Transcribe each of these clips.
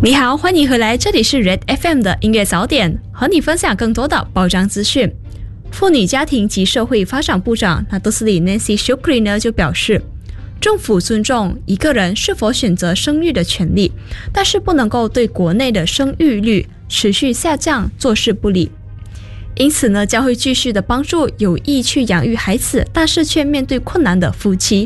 你好，欢迎回来，这里是 Red FM 的音乐早点，和你分享更多的保障资讯。妇女家庭及社会发展部长纳德斯里 Nancy Shukri 呢就表示，政府尊重一个人是否选择生育的权利，但是不能够对国内的生育率持续下降坐视不理。因此呢，将会继续的帮助有意去养育孩子，但是却面对困难的夫妻。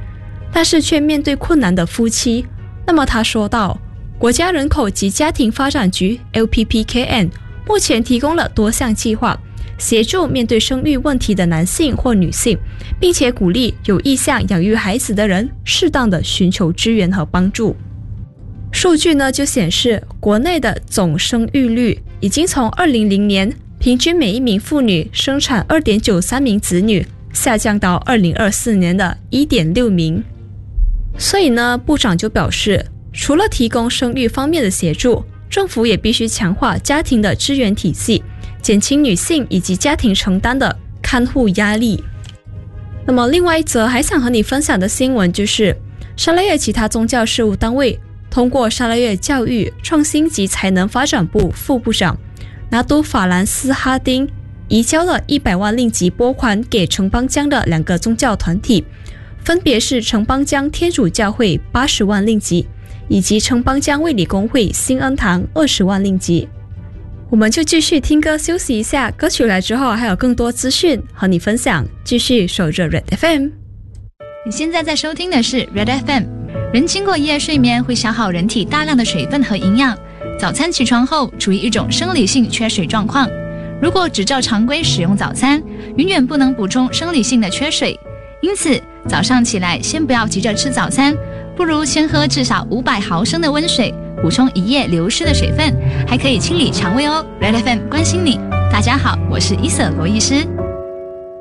那么他说到，国家人口及家庭发展局 LPPKN 目前提供了多项计划，协助面对生育问题的男性或女性，并且鼓励有意向养育孩子的人适当的寻求支援和帮助。数据呢就显示，国内的总生育率已经从2000年平均每一名妇女生产 2.93 名子女，下降到2024年的 1.6 名。所以呢，部长就表示，除了提供生育方面的协助，政府也必须强化家庭的支援体系，减轻女性以及家庭承担的看护压力。那么另外一则还想和你分享的新闻就是，沙拉越其他宗教事务单位通过沙拉越教育创新及才能发展部副部长拿督法兰斯哈丁移交了100万令吉拨款给城邦疆的2个宗教团体，分别是城邦疆天主教会80万令吉以及城邦疆卫理公会新恩堂20万令吉。我们就继续听歌休息一下，歌曲来之后还有更多资讯和你分享，继续守着 Red FM。 你现在在收听的是 Red FM。 人经过一夜睡眠会消耗人体大量的水分和营养，早餐起床后处于一种生理性缺水状况，如果只照常规使用早餐，永远不能补充生理性的缺水。因此早上起来先不要急着吃早餐，不如先喝至少500毫升的温水，补充一夜流失的水分，还可以清理肠胃哦。 Red FM 关心你。大家好，我是伊瑟罗医师。